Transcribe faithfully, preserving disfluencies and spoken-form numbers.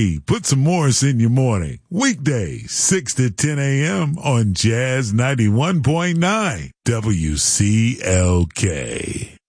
T. Put some Morris in your morning. Weekdays, six to ten a.m. on Jazz ninety-one point nine W C L K.